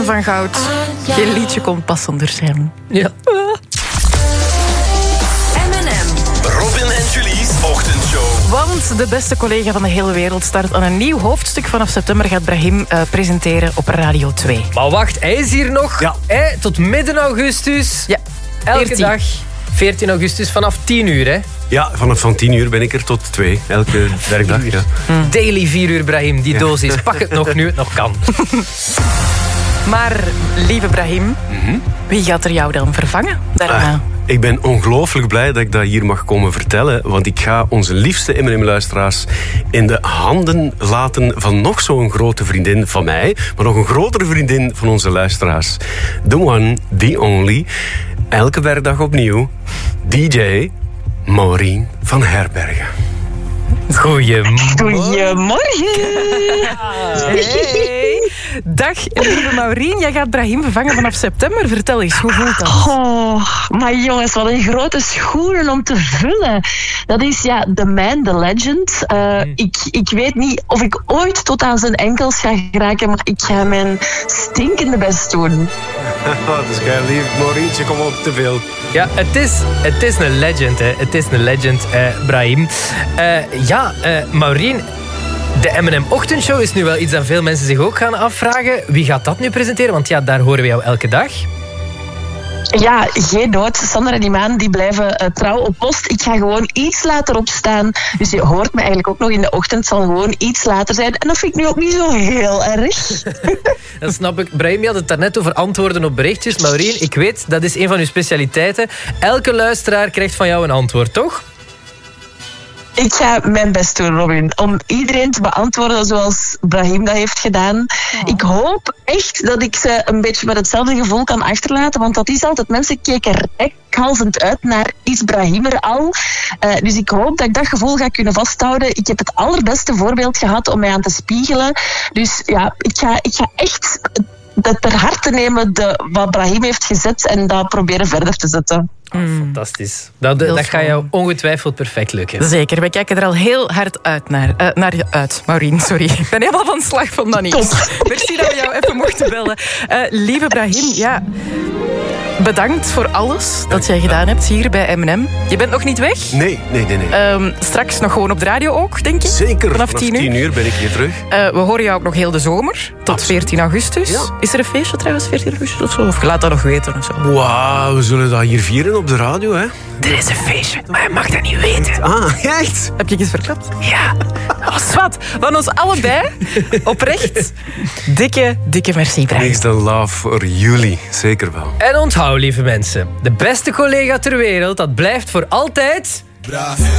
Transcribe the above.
van Goud. Geen liedje kon pas zonder hem. Ja. Robin en Julie's ochtendshow. Want de beste collega van de hele wereld start aan een nieuw hoofdstuk. Vanaf september gaat Brahim presenteren op Radio 2. Maar wacht, hij is hier nog. Ja. Tot midden augustus. Ja, Elke 14. dag. 14 augustus vanaf 10 uur, hè? Ja, van 10 uur ben ik er tot 2. Elke werkdag, ja. Daily 4 uur, Brahim. Die dosis. Pak het nog nu het nog kan. Maar, lieve Brahim, wie gaat er jou dan vervangen daarna? Ik ben ongelooflijk blij dat ik dat hier mag komen vertellen, want ik ga onze liefste M&M-luisteraars in de handen laten van nog zo'n grote vriendin van mij, maar nog een grotere vriendin van onze luisteraars. The one, the only, elke werkdag opnieuw, DJ Maureen van Herbergen. Goedemorgen. Hey. Dag, lieve Maureen. Jij gaat Brahim vervangen vanaf september. Vertel eens, hoe voelt dat? Oh, maar jongens, wat een grote schoenen om te vullen. Dat is the man, the legend. Ik weet niet of ik ooit tot aan zijn enkels ga geraken, maar ik ga mijn stinkende best doen. Dat is geil, lief. Maurientje, kom op, te veel. Ja, het is een legend, hè. Het is een legend, Brahim. Maureen, de M&M-ochtendshow is nu wel iets dat veel mensen zich ook gaan afvragen. Wie gaat dat nu presenteren? Want daar horen we jou elke dag. Ja, geen nood. Sander en Imaan die blijven trouw op post. Ik ga gewoon iets later opstaan. Dus je hoort me eigenlijk ook nog in de ochtend. Het zal gewoon iets later zijn. En dat vind ik nu ook niet zo heel erg. Dat snap ik. Brahim, je had het daarnet over antwoorden op berichtjes. Maureen, ik weet, dat is een van uw specialiteiten. Elke luisteraar krijgt van jou een antwoord, toch? Ik ga mijn best doen, Robin, om iedereen te beantwoorden zoals Brahim dat heeft gedaan. Oh. Ik hoop echt dat ik ze een beetje met hetzelfde gevoel kan achterlaten, want dat is altijd, mensen keken reikhalzend uit naar is Brahim er al. Dus ik hoop dat ik dat gevoel ga kunnen vasthouden. Ik heb het allerbeste voorbeeld gehad om mij aan te spiegelen. Dus ja, ik ga echt dat ter harte nemen wat Brahim heeft gezet en dat proberen verder te zetten. Fantastisch. Dat gaat jou ongetwijfeld perfect lukken. Zeker, wij kijken er al heel hard uit naar je uit, Maureen. Sorry, ik ben helemaal van slag van dat nieuws. Merci dat we jou even mochten bellen. Lieve Brahim, bedankt voor alles dat jij gedaan hebt hier bij M&M. Je bent nog niet weg? Nee. Straks nog gewoon op de radio ook, denk je? Zeker, vanaf 10 uur ben ik hier terug. We horen jou ook nog heel de zomer, tot absoluut. 14 augustus. Ja. Is er een feestje trouwens, 14 augustus of zo? Of je laat dat nog weten of zo? Wauw, we zullen dat hier vieren op de radio, hè? Er is een feestje, maar hij mag dat niet weten. Ah, echt? Heb je iets verklapt? Ja. Wat? Van ons allebei, oprecht. Dikke merci, Brahim. Thanks the love voor jullie, zeker wel. En onthoud, lieve mensen, de beste collega ter wereld, dat blijft voor altijd... Brahim.